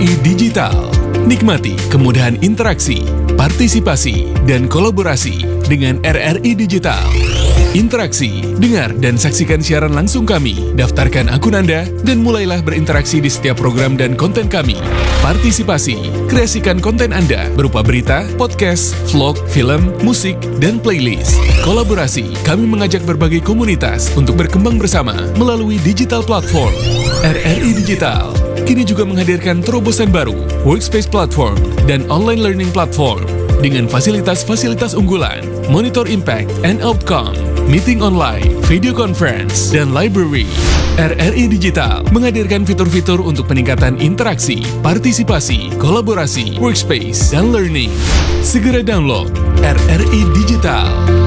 RRI Digital. Nikmati kemudahan interaksi, partisipasi, dan kolaborasi dengan RRI Digital. Interaksi, dengar dan saksikan siaran langsung kami, daftarkan akun Anda, dan mulailah berinteraksi di setiap program dan konten kami. Partisipasi, kreasikan konten Anda berupa berita, podcast, vlog, film, musik, dan playlist. Kolaborasi, kami mengajak berbagai komunitas untuk berkembang bersama melalui digital platform. RRI Digital kini juga menghadirkan terobosan baru, workspace platform, dan online learning platform dengan fasilitas-fasilitas unggulan, monitor impact and outcome, meeting online, video conference, dan library. RRI Digital menghadirkan fitur-fitur untuk peningkatan interaksi, partisipasi, kolaborasi, workspace, dan learning. Segera download RRI Digital.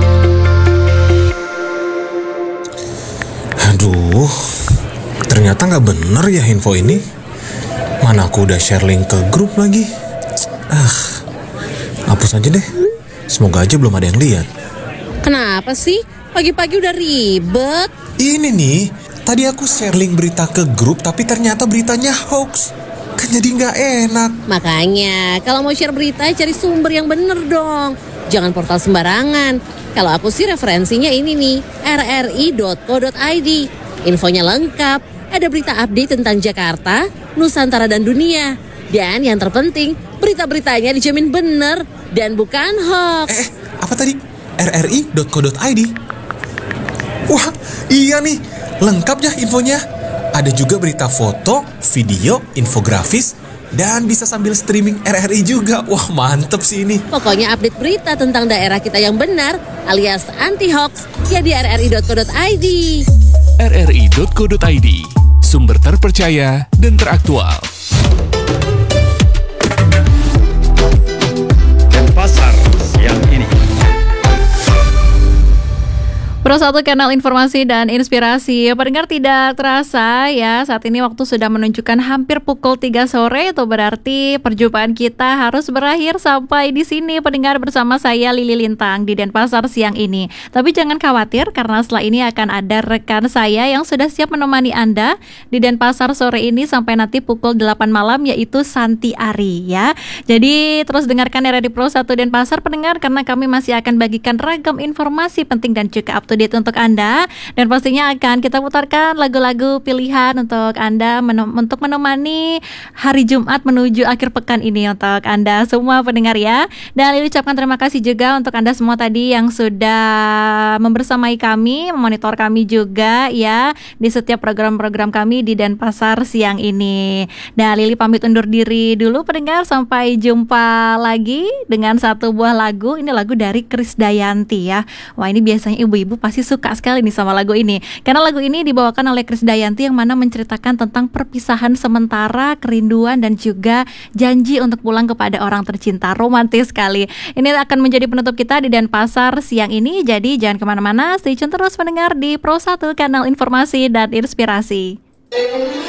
Aduh, ternyata nggak bener ya info ini. Mana aku udah share link ke grup lagi. Hapus aja deh. Semoga aja belum ada yang lihat. Kenapa sih? Pagi-pagi udah ribet. Ini nih, tadi aku share link berita ke grup tapi ternyata beritanya hoax. Kan jadi nggak enak. Makanya, kalau mau share berita cari sumber yang bener dong. Jangan portal sembarangan. Kalau aku sih referensinya ini nih, rri.co.id. Infonya lengkap, ada berita update tentang Jakarta, Nusantara dan dunia. Dan yang terpenting, berita-beritanya dijamin bener dan bukan hoax. Apa tadi? rri.co.id. Wah, iya nih, lengkap ya infonya. Ada juga berita foto, video, infografis, dan bisa sambil streaming RRI juga. Wah, mantep sih ini. Pokoknya update berita tentang daerah kita yang benar alias anti-hoax ya di rri.co.id. rri.co.id, sumber terpercaya dan teraktual. Pasar siang ini. Pro 1 kanal informasi dan inspirasi. Pendengar, tidak terasa ya, saat ini waktu sudah menunjukkan hampir pukul 3 sore. Itu berarti perjumpaan kita harus berakhir sampai di sini, pendengar, bersama saya Lili Lintang di Denpasar siang ini. Tapi jangan khawatir karena setelah ini akan ada rekan saya yang sudah siap menemani Anda di Denpasar sore ini sampai nanti pukul 8 malam, yaitu Santi Ari ya. Jadi terus dengarkan RRI Pro 1 Denpasar, pendengar, karena kami masih akan bagikan ragam informasi penting dan juga up to date untuk Anda, dan pastinya akan kita putarkan lagu-lagu pilihan untuk Anda untuk menemani hari Jumat menuju akhir pekan ini untuk Anda semua pendengar ya. Dan Lili ucapkan terima kasih juga untuk Anda semua tadi yang sudah membersamai kami, memonitor kami juga ya di setiap program-program kami di Denpasar siang ini. Dan Lili pamit undur diri dulu pendengar, sampai jumpa lagi dengan satu buah lagu. Ini lagu dari Krisdayanti ya. Wah, ini biasanya ibu-ibu pasti suka sekali nih sama lagu ini, karena lagu ini dibawakan oleh Krisdayanti yang mana menceritakan tentang perpisahan sementara, kerinduan, dan juga janji untuk pulang kepada orang tercinta. Romantis sekali. Ini akan menjadi penutup kita di Denpasar siang ini. Jadi jangan kemana-mana, stay tune terus mendengar di Pro 1 kanal informasi dan inspirasi.